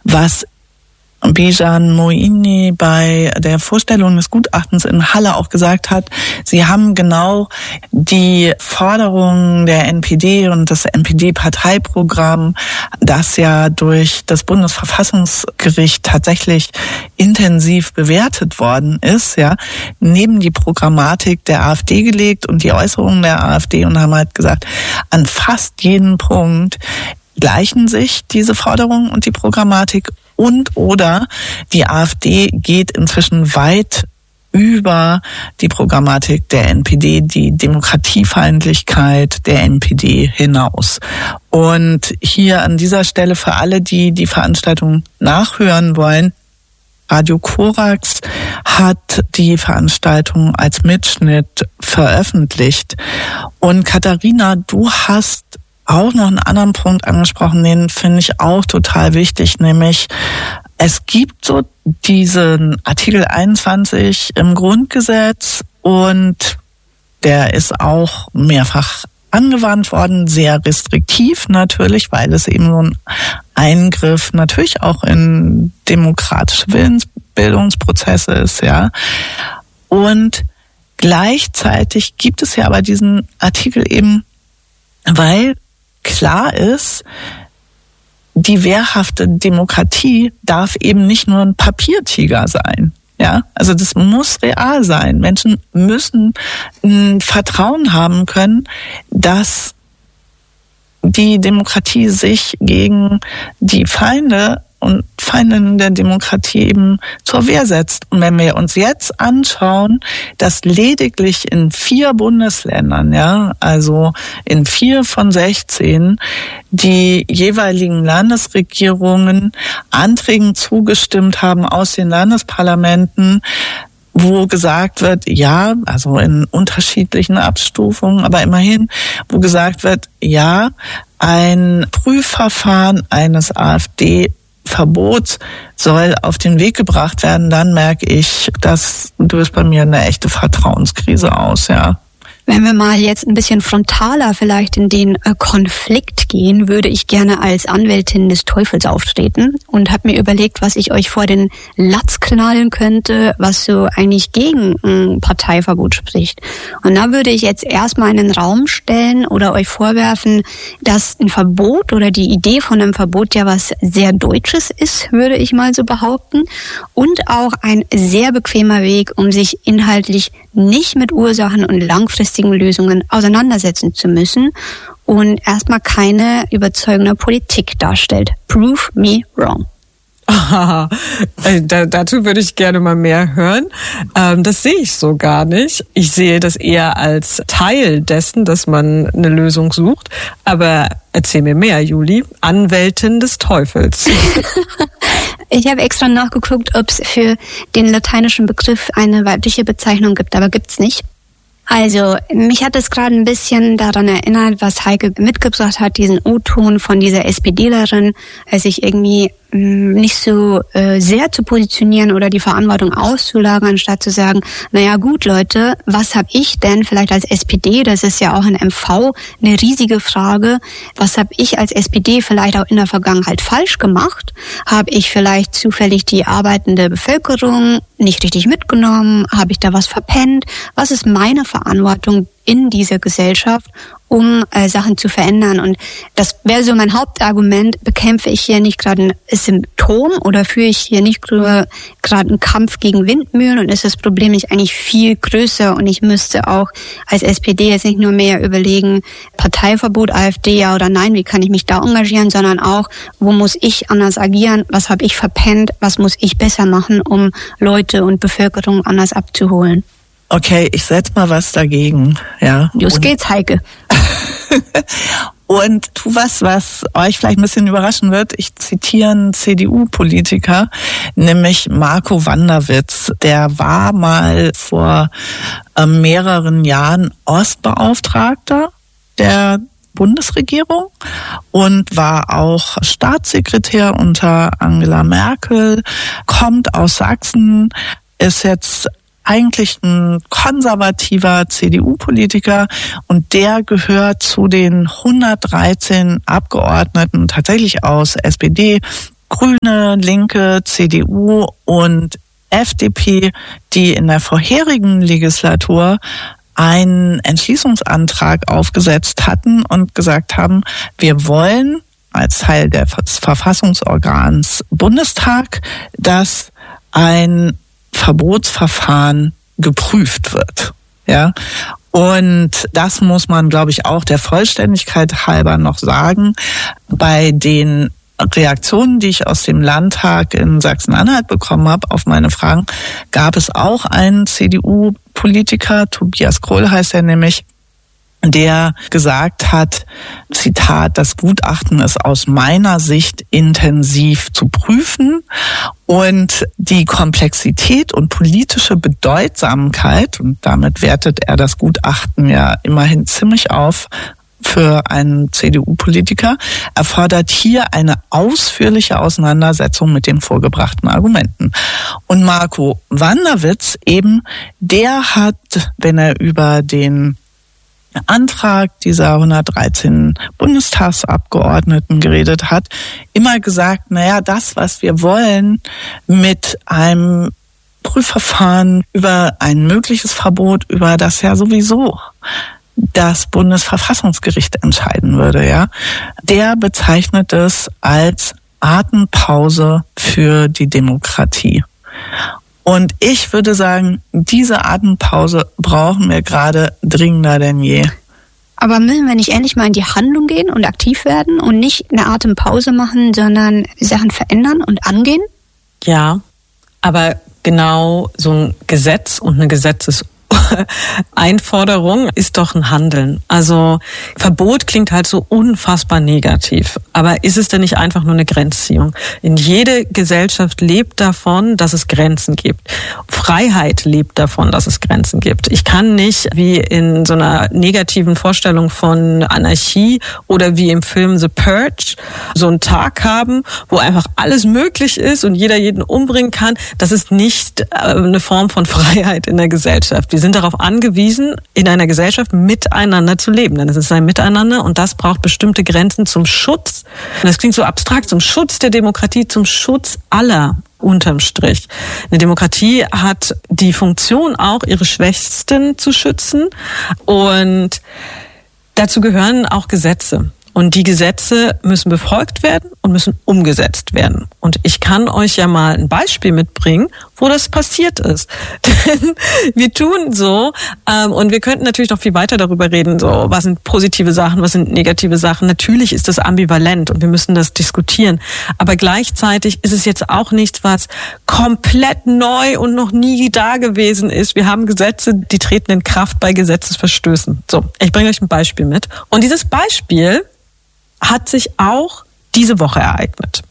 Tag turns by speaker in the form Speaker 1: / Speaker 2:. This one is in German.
Speaker 1: was Bijan Moini bei der Vorstellung des Gutachtens in Halle auch gesagt hat, sie haben genau die Forderungen der NPD und das NPD-Parteiprogramm, das ja durch das Bundesverfassungsgericht tatsächlich intensiv bewertet worden ist, ja, neben die Programmatik der AfD gelegt und die Äußerungen der AfD und haben halt gesagt, an fast jedem Punkt gleichen sich diese Forderungen und die Programmatik und oder die AfD geht inzwischen weit über die Programmatik der NPD, die Demokratiefeindlichkeit der NPD hinaus. Und hier an dieser Stelle für alle, die die Veranstaltung nachhören wollen, Radio Korax hat die Veranstaltung als Mitschnitt veröffentlicht. Und Katharina, du hast auch noch einen anderen Punkt angesprochen, den finde ich auch total wichtig, nämlich es gibt so diesen Artikel 21 im Grundgesetz und der ist auch mehrfach angewandt worden, sehr restriktiv natürlich, weil es eben so ein Eingriff natürlich auch in demokratische Willensbildungsprozesse ist, ja. Und gleichzeitig gibt es ja aber diesen Artikel eben, weil klar ist, die wehrhafte Demokratie darf eben nicht nur ein Papiertiger sein. Ja, also das muss real sein. Menschen müssen ein Vertrauen haben können, dass die Demokratie sich gegen die Feinde und Feindinnen der Demokratie eben zur Wehr setzt. Und wenn wir uns jetzt anschauen, dass lediglich in 4 Bundesländern, ja, also in 4 von 16, die jeweiligen Landesregierungen Anträgen zugestimmt haben aus den Landesparlamenten, wo gesagt wird, ja, also in unterschiedlichen Abstufungen, aber immerhin, wo gesagt wird, ja, ein Prüfverfahren eines AfD-Verbots soll auf den Weg gebracht werden, dann merke ich, das löst bei mir eine echte Vertrauenskrise aus, ja.
Speaker 2: Wenn wir mal jetzt ein bisschen frontaler vielleicht in den Konflikt gehen, würde ich gerne als Anwältin des Teufels auftreten und habe mir überlegt, was ich euch vor den Latz knallen könnte, was so eigentlich gegen ein Parteiverbot spricht. Und da würde ich jetzt erstmal in den Raum stellen oder euch vorwerfen, dass ein Verbot oder die Idee von einem Verbot ja was sehr Deutsches ist, würde ich mal so behaupten. Und auch ein sehr bequemer Weg, um sich inhaltlich nicht mit Ursachen und langfristigen Lösungen auseinandersetzen zu müssen und erstmal keine überzeugende Politik darstellt. Prove me wrong.
Speaker 3: Dazu würde ich gerne mal mehr hören. Das sehe ich so gar nicht. Ich sehe das eher als Teil dessen, dass man eine Lösung sucht. Aber erzähl mir mehr, Juli. Anwältin des Teufels.
Speaker 2: Ich habe extra nachgeguckt, ob es für den lateinischen Begriff eine weibliche Bezeichnung gibt, aber gibt's nicht. Also, mich hat es gerade ein bisschen daran erinnert, was Heike mitgebracht hat, diesen O-Ton von dieser SPDlerin, sich irgendwie nicht so sehr zu positionieren oder die Verantwortung auszulagern, anstatt zu sagen, naja gut Leute, was habe ich denn vielleicht als SPD, das ist ja auch in MV eine riesige Frage, was habe ich als SPD vielleicht auch in der Vergangenheit falsch gemacht? Habe ich vielleicht zufällig die arbeitende Bevölkerung nicht richtig mitgenommen? Habe ich da was verpennt? Was ist meine Verantwortung in dieser Gesellschaft, um Sachen zu verändern? Und das wäre so mein Hauptargument. Bekämpfe ich hier nicht gerade ein Symptom oder führe ich hier nicht nur gerade einen Kampf gegen Windmühlen und ist das Problem nicht eigentlich viel größer? Und ich müsste auch als SPD jetzt nicht nur mehr überlegen, Parteiverbot, AfD, ja oder nein, wie kann ich mich da engagieren, sondern auch, wo muss ich anders agieren? Was habe ich verpennt? Was muss ich besser machen, um Leute und Bevölkerung anders abzuholen?
Speaker 1: Okay, ich setz mal was dagegen, ja.
Speaker 2: Los geht's, Heike.
Speaker 1: Und tu was euch vielleicht ein bisschen überraschen wird. Ich zitiere einen CDU-Politiker, nämlich Marco Wanderwitz. Der war mal vor mehreren Jahren Ostbeauftragter der Bundesregierung und war auch Staatssekretär unter Angela Merkel, kommt aus Sachsen, ist jetzt eigentlich ein konservativer CDU-Politiker und der gehört zu den 113 Abgeordneten tatsächlich aus SPD, Grüne, Linke, CDU und FDP, die in der vorherigen Legislatur einen Entschließungsantrag aufgesetzt hatten und gesagt haben, wir wollen als Teil des Verfassungsorgans Bundestag, dass ein Verbotsverfahren geprüft wird. Ja, und das muss man, glaube ich, auch der Vollständigkeit halber noch sagen. Bei den Reaktionen, die ich aus dem Landtag in Sachsen-Anhalt bekommen habe auf meine Fragen, gab es auch einen CDU-Politiker, Tobias Kroll heißt er nämlich, der gesagt hat, Zitat, das Gutachten ist aus meiner Sicht intensiv zu prüfen und die Komplexität und politische Bedeutsamkeit, und damit wertet er das Gutachten ja immerhin ziemlich auf, für einen CDU-Politiker, erfordert hier eine ausführliche Auseinandersetzung mit den vorgebrachten Argumenten. Und Marco Wanderwitz eben, der hat, wenn er über den Antrag dieser 113 Bundestagsabgeordneten geredet hat, immer gesagt, naja, das, was wir wollen mit einem Prüfverfahren über ein mögliches Verbot, über das ja sowieso das Bundesverfassungsgericht entscheiden würde, ja. Der bezeichnet es als Atempause für die Demokratie. Und ich würde sagen, diese Atempause brauchen wir gerade dringender denn je.
Speaker 2: Aber müssen wir nicht endlich mal in die Handlung gehen und aktiv werden und nicht eine Atempause machen, sondern Sachen verändern und angehen?
Speaker 3: Ja, aber genau so ein Gesetz und eine Einforderung ist doch ein Handeln. Also Verbot klingt halt so unfassbar negativ. Aber ist es denn nicht einfach nur eine Grenzziehung? In jede Gesellschaft lebt davon, dass es Grenzen gibt. Freiheit lebt davon, dass es Grenzen gibt. Ich kann nicht wie in so einer negativen Vorstellung von Anarchie oder wie im Film The Purge so einen Tag haben, wo einfach alles möglich ist und jeder jeden umbringen kann. Das ist nicht eine Form von Freiheit in der Gesellschaft. Wir sind darauf angewiesen, in einer Gesellschaft miteinander zu leben. Denn es ist ein Miteinander und das braucht bestimmte Grenzen zum Schutz. Und das klingt so abstrakt, zum Schutz der Demokratie, zum Schutz aller unterm Strich. Eine Demokratie hat die Funktion auch, ihre Schwächsten zu schützen. Und dazu gehören auch Gesetze. Und die Gesetze müssen befolgt werden und müssen umgesetzt werden. Und ich kann euch ja mal ein Beispiel mitbringen, wo das passiert ist. Denn wir tun so, und wir könnten natürlich noch viel weiter darüber reden, so was sind positive Sachen, was sind negative Sachen. Natürlich ist das ambivalent und wir müssen das diskutieren. Aber gleichzeitig ist es jetzt auch nichts, was komplett neu und noch nie da gewesen ist. Wir haben Gesetze, die treten in Kraft bei Gesetzesverstößen. So, ich bringe euch ein Beispiel mit. Und dieses Beispiel hat sich auch diese Woche ereignet.